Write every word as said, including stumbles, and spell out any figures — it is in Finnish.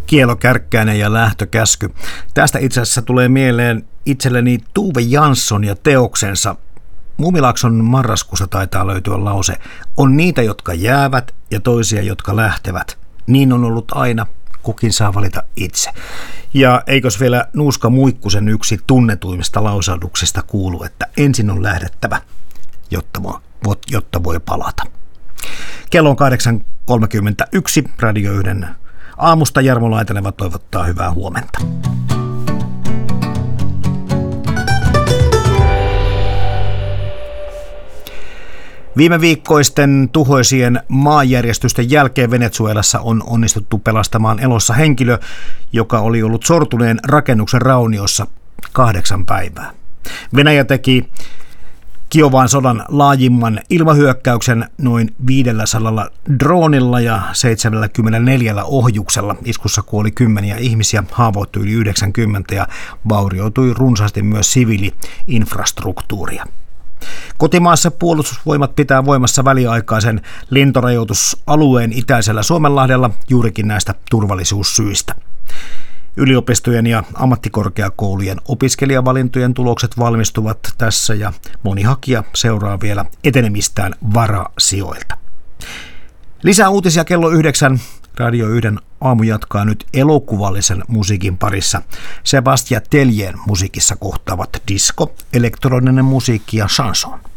Kielo Kärkkäinen ja Lähtökäsky. Tästä itse asiassa tulee mieleen itselleni Tuve Jansson ja teoksensa. Muumilaakson marraskuussa taitaa löytyä lause: on niitä, jotka jäävät ja toisia, jotka lähtevät. Niin on ollut aina, kukin saa valita itse. Ja eikös vielä Nuuska Muikkusen yksi tunnetuimmista lausahduksista kuulu, että ensin on lähdettävä, jotta voi, jotta voi palata. Kello on kahdeksan kolmekymmentäyksi. Radio yhden aamusta Jarmo Laitaneva toivottaa hyvää huomenta. Viime viikkoisten tuhoisien maanjärjestysten jälkeen Venezuelassa on onnistuttu pelastamaan elossa henkilö, joka oli ollut sortuneen rakennuksen rauniossa kahdeksan päivää. Venäjä teki Kiovaan sodan laajimman ilmahyökkäyksen noin viidelläsadalla droonilla ja seitsemälläkymmenelläneljällä ohjuksella. Iskussa kuoli kymmeniä ihmisiä, haavoittui yli yhdeksänkymmentä ja vaurioitui runsaasti myös siviili-infrastruktuuria. Kotimaassa puolustusvoimat pitää voimassa väliaikaisen lentorajoitusalueen itäisellä Suomenlahdella juurikin näistä turvallisuussyistä. Yliopistojen ja ammattikorkeakoulujen opiskelijavalintojen tulokset valmistuvat tässä ja moni hakija seuraa vielä etenemistään varasijoilta. Lisää uutisia kello yhdeksän. Radio yhden aamu jatkaa nyt elokuvallisen musiikin parissa. Sébastien Tellien musiikissa kohtaavat disco, elektroninen musiikki ja chanson.